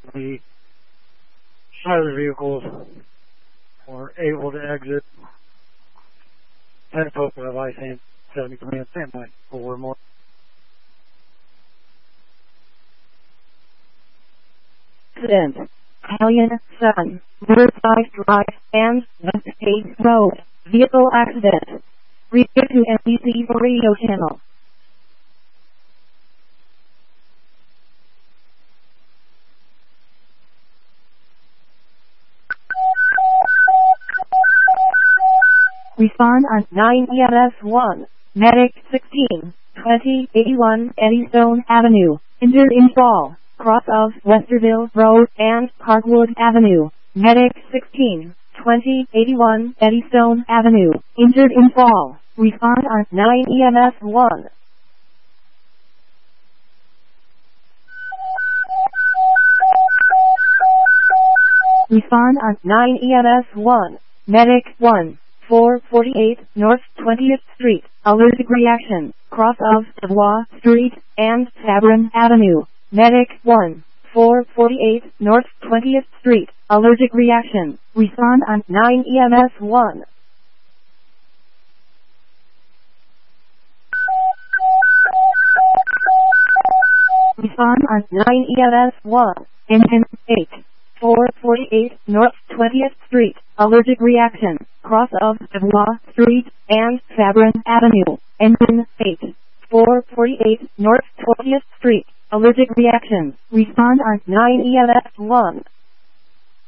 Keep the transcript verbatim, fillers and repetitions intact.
The side of the vehicles were able to exit ten foot of I C seventy command standby for more. Accident. Alien seven, Riverside Drive and West Page Road. Vehicle accident. Read to N B C radio channel. Respond on nine E M S one. Medic sixteen, twenty eighty-one Eddystone Avenue. Injured in fall. Cross of Westerville Road and Parkwood Avenue. Medic sixteen, twenty eighty-one Eddystone Avenue. Injured in fall. Respond on nine E M S one. Respond on nine E M S one. Medic one. four forty-eight North twentieth Street, allergic reaction, cross of Savoy Street and Sabrin Avenue. Medic one, four forty-eight North twentieth Street, allergic reaction, respond on nine E M S one. Respond on nine E M S one, engine eight. four forty-eight North twentieth Street, allergic reaction, cross of Savoy Street and Sabrin Avenue, engine eight. four forty-eight North twentieth Street, allergic reaction, respond on nine E M S one.